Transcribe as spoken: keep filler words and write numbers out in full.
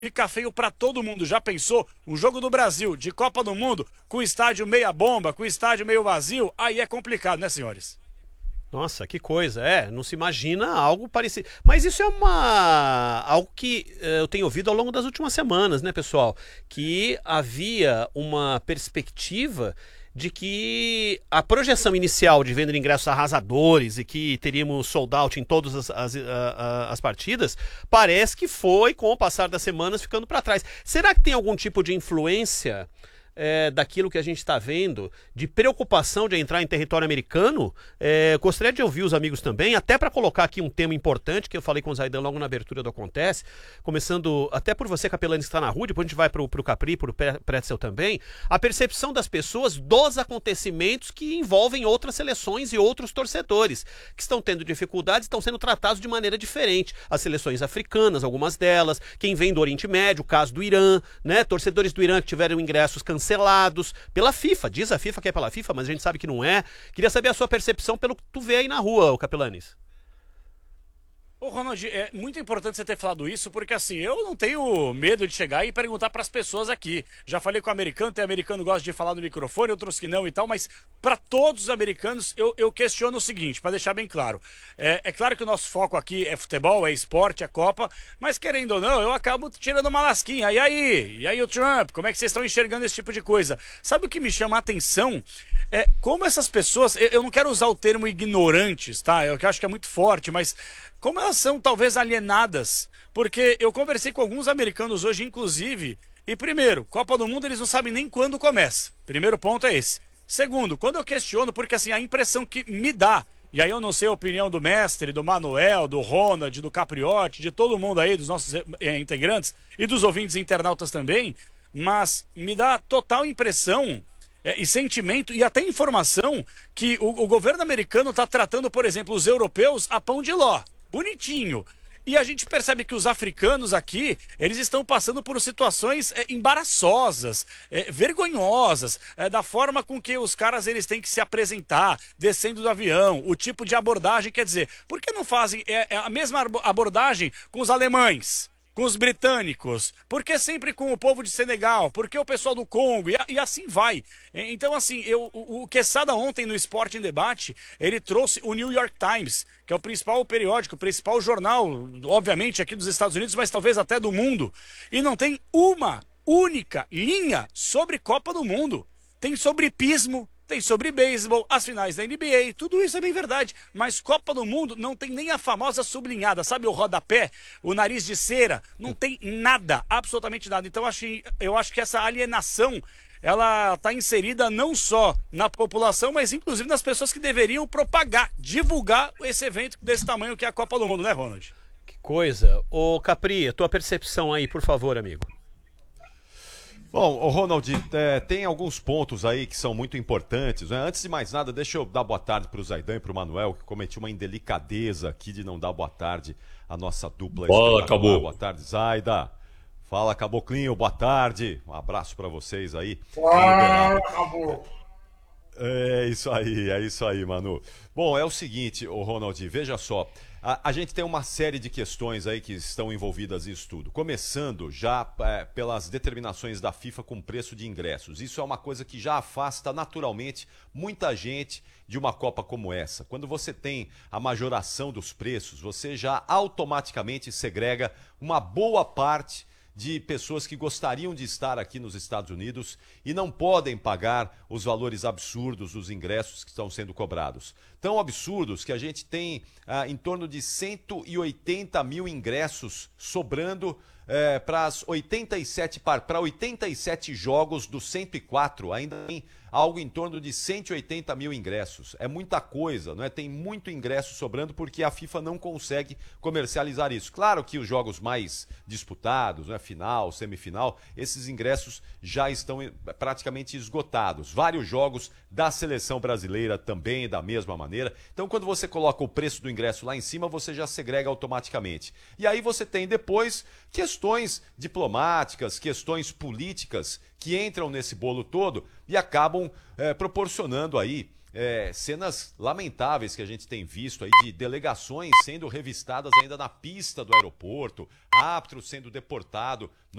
fica feio pra todo mundo. Já pensou? Um jogo do Brasil, de Copa do Mundo, com estádio meia bomba, com estádio meio vazio, aí é complicado, né, senhores? Nossa, que coisa, é, não se imagina algo parecido. Mas isso é uma algo que eh, eu tenho ouvido ao longo das últimas semanas, né, pessoal? Que havia uma perspectiva de que a projeção inicial de venda de ingressos arrasadores e que teríamos sold out em todas as, as, a- a- as partidas, parece que foi, com o passar das semanas, ficando para trás. Será que tem algum tipo de influência é, daquilo que a gente está vendo, de preocupação de entrar em território americano? É, gostaria de ouvir os amigos também, até para colocar aqui um tema importante que eu falei com o Zaidan logo na abertura do Acontece, começando até por você, Capelani, que está na rua, depois a gente vai para o Capri, para o Pretzel também, a percepção das pessoas dos acontecimentos que envolvem outras seleções e outros torcedores, que estão tendo dificuldades, estão sendo tratados de maneira diferente. As seleções africanas, algumas delas, quem vem do Oriente Médio, o caso do Irã, né? Torcedores do Irã que tiveram ingressos cancelados pela FIFA. Diz a FIFA que é pela FIFA, mas a gente sabe que não é. Queria saber a sua percepção pelo que tu vê aí na rua, o Capelanes. Ô, Ronald, é muito importante você ter falado isso, porque assim, eu não tenho medo de chegar e perguntar para as pessoas aqui. Já falei com o americano, tem americano que gosta de falar no microfone, outros que não e tal, mas para todos os americanos eu, eu questiono o seguinte, para deixar bem claro. É, é claro que o nosso foco aqui é futebol, é esporte, é Copa, mas querendo ou não, eu acabo tirando uma lasquinha. E aí? E aí o Trump? Como é que vocês estão enxergando esse tipo de coisa? Sabe o que me chama a atenção? É como essas pessoas, eu, eu não quero usar o termo ignorantes, tá? Eu acho que é muito forte, mas como elas são talvez alienadas, porque eu conversei com alguns americanos hoje, inclusive, e primeiro, Copa do Mundo eles não sabem nem quando começa. Primeiro ponto é esse. Segundo, quando eu questiono, porque assim, a impressão que me dá, e aí eu não sei a opinião do mestre, do Manuel, do Ronald, do Capriotti, de todo mundo aí, dos nossos eh, integrantes, e dos ouvintes internautas também, mas me dá total impressão é, e sentimento e até informação que o, o governo americano está tratando, por exemplo, os europeus a pão de ló. Bonitinho. E a gente percebe que os africanos aqui, eles estão passando por situações é, embaraçosas, é, vergonhosas, é, da forma com que os caras eles têm que se apresentar, descendo do avião, o tipo de abordagem, quer dizer, por que não fazem é, é a mesma abordagem com os alemães? Com os britânicos, por que sempre com o povo de Senegal, por que o pessoal do Congo, e, e assim vai. Então, assim, eu, o, o Quesada ontem no Esporte em Debate, ele trouxe o New York Times, que é o principal periódico, o principal jornal, obviamente aqui dos Estados Unidos, mas talvez até do mundo, e não tem uma única linha sobre Copa do Mundo. Tem sobre hipismo, tem sobre beisebol, as finais da N B A, tudo isso é bem verdade. Mas Copa do Mundo não tem nem a famosa sublinhada, sabe o rodapé, o nariz de cera, não tem nada, absolutamente nada. Então eu acho, eu acho que essa alienação, ela está inserida não só na população, mas inclusive nas pessoas que deveriam propagar, divulgar esse evento desse tamanho que é a Copa do Mundo, né, Ronald? Que coisa. Ô Capri, a tua percepção aí, por favor, amigo. Bom, o Ronald, é, tem alguns pontos aí que são muito importantes, né? Antes de mais nada, deixa eu dar boa tarde para o Zaidan e para o Manuel, que cometi uma indelicadeza aqui de não dar boa tarde à nossa dupla. Bola, acabou. Boa tarde, Zaida. Fala, Caboclinho, boa tarde. Um abraço para vocês aí. Fala, acabou. É isso aí, é isso aí, Manu. Bom, é o seguinte, o Ronald, veja só. A, a gente tem uma série de questões aí que estão envolvidas nisso tudo. Começando já é, pelas determinações da FIFA com preço de ingressos. Isso é uma coisa que já afasta naturalmente muita gente de uma Copa como essa. Quando você tem a majoração dos preços, você já automaticamente segrega uma boa parte de pessoas que gostariam de estar aqui nos Estados Unidos e não podem pagar os valores absurdos dos ingressos que estão sendo cobrados. Tão absurdos que a gente tem ah, em torno de cento e oitenta mil ingressos sobrando eh, para oitenta e sete para oitenta e sete jogos dos cento e quatro, ainda tem algo em torno de cento e oitenta mil ingressos. É muita coisa, não é? Tem muito ingresso sobrando porque a FIFA não consegue comercializar isso. Claro que os jogos mais disputados, né, final, semifinal, esses ingressos já estão praticamente esgotados. Vários jogos da seleção brasileira também da mesma maneira. Então, quando você coloca o preço do ingresso lá em cima, você já segrega automaticamente. E aí você tem depois questões diplomáticas, questões políticas que entram nesse bolo todo e acabam é, proporcionando aí é, cenas lamentáveis que a gente tem visto aí de delegações sendo revistadas ainda na pista do aeroporto, árbitro sendo deportado